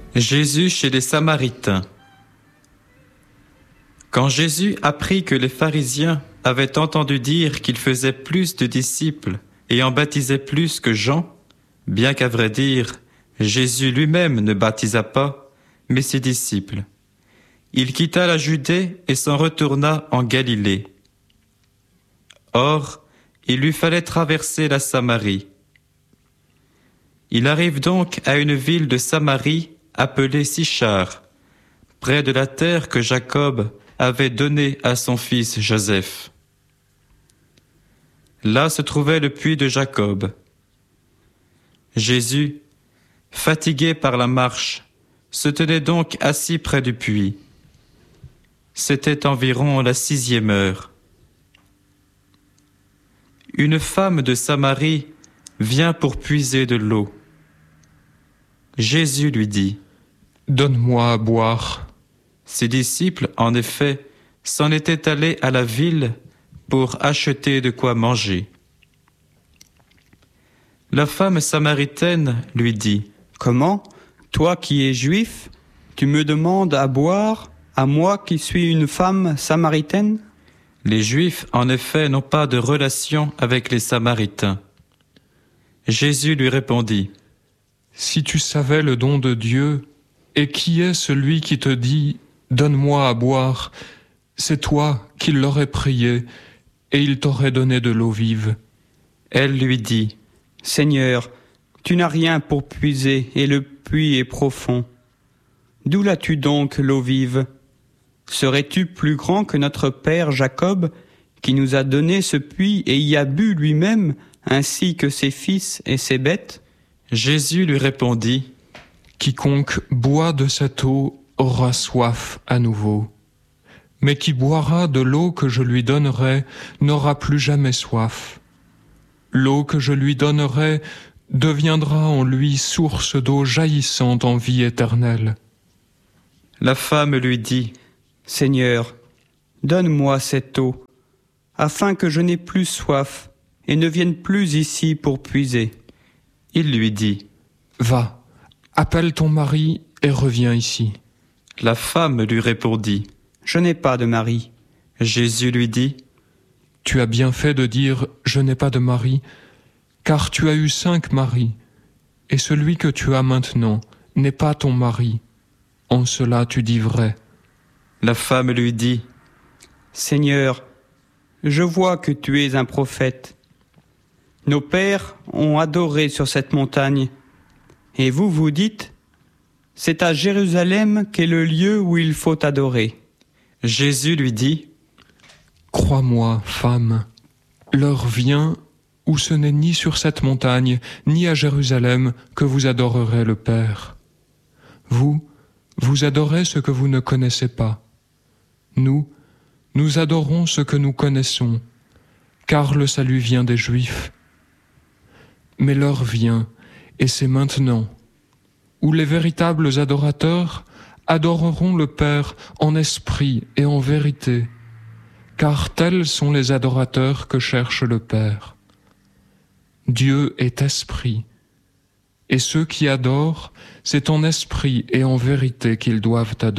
Jésus chez les Samaritains. Quand Jésus apprit que les pharisiens avaient entendu dire qu'il faisait plus de disciples et en baptisait plus que Jean, bien qu'à vrai dire, Jésus lui-même ne baptisa pas, mais ses disciples, il quitta la Judée et s'en retourna en Galilée. Or, il lui fallait traverser la Samarie. Il arrive donc à une ville de Samarie appelée Sichar, près de la terre que Jacob avait donnée à son fils Joseph. Là se trouvait le puits de Jacob. Jésus, fatigué par la marche, se tenait donc assis près du puits. C'était environ la 6e heure. Une femme de Samarie vient pour puiser de l'eau. Jésus lui dit : « Donne-moi à boire. » Ses disciples, en effet, s'en étaient allés à la ville pour acheter de quoi manger. La femme samaritaine lui dit : « Comment, toi qui es juif, tu me demandes à boire, à moi qui suis une femme samaritaine ?» Les Juifs, en effet, n'ont pas de relation avec les Samaritains. Jésus lui répondit : « Si tu savais le don de Dieu, et qui est celui qui te dit « Donne-moi à boire », c'est toi qui l'aurais prié, et il t'aurait donné de l'eau vive. » Elle lui dit : « Seigneur, tu n'as rien pour puiser, et le puits est profond. D'où l'as-tu donc l'eau vive ? Serais-tu plus grand que notre père Jacob, qui nous a donné ce puits et y a bu lui-même, ainsi que ses fils et ses bêtes ?» Jésus lui répondit : « Quiconque boit de cette eau aura soif à nouveau. Mais qui boira de l'eau que je lui donnerai n'aura plus jamais soif. L'eau que je lui donnerai deviendra en lui source d'eau jaillissante en vie éternelle. » La femme lui dit : « Seigneur, donne-moi cette eau, afin que je n'ai plus soif et ne vienne plus ici pour puiser. » Il lui dit : « Va, appelle ton mari et reviens ici. » La femme lui répondit : « Je n'ai pas de mari. » Jésus lui dit : « Tu as bien fait de dire « Je n'ai pas de mari », car tu as eu 5 maris, et celui que tu as maintenant n'est pas ton mari. En cela tu dis vrai. » La femme lui dit : « Seigneur, je vois que tu es un prophète. Nos pères ont adoré sur cette montagne, et vous, vous dites, c'est à Jérusalem qu'est le lieu où il faut adorer. » Jésus lui dit : « Crois-moi, femme, l'heure vient où ce n'est ni sur cette montagne, ni à Jérusalem que vous adorerez le Père. Vous adorez ce que vous ne connaissez pas. Nous adorons ce que nous connaissons, car le salut vient des Juifs. Mais l'heure vient, et c'est maintenant, où les véritables adorateurs adoreront le Père en esprit et en vérité, car tels sont les adorateurs que cherche le Père. Dieu est esprit, et ceux qui adorent, c'est en esprit et en vérité qu'ils doivent adorer. »